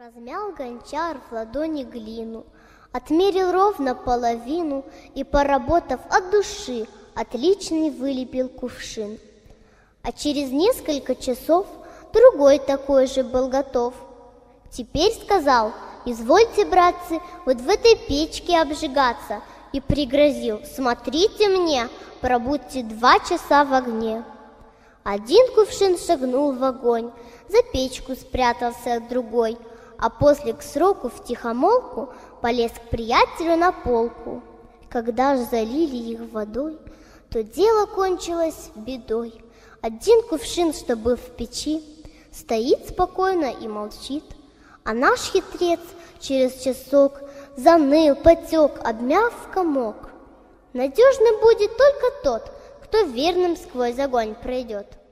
Размял гончар в ладони глину, отмерил ровно половину и, поработав от души, отличный вылепил кувшин. А через несколько часов другой такой же был готов. Теперь сказал: извольте, братцы, вот в этой печке обжигаться, и пригрозил: смотрите мне, пробудьте 2 часа в огне. Один кувшин шагнул в огонь, за печку спрятался другой, а после к сроку втихомолку полез к приятелю на полку. Когда ж залили их водой, то дело кончилось бедой. Один кувшин, что был в печи, стоит спокойно и молчит, а наш хитрец через часок заныл, потек, обмяв в комок. Надежный будет только тот, кто верным сквозь огонь пройдет.